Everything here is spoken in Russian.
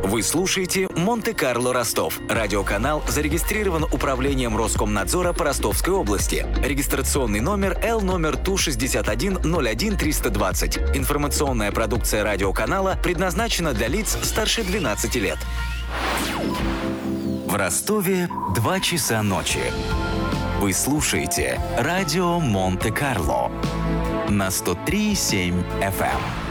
Вы слушаете «Монте-Карло Ростов». Радиоканал зарегистрирован Управлением Роскомнадзора по Ростовской области. Регистрационный номер Л номер ТУ-61-01-320. Информационная продукция радиоканала предназначена для лиц старше 12 лет. В Ростове 2 часа ночи. Вы слушаете радио Монте-Карло на 103,7 FM.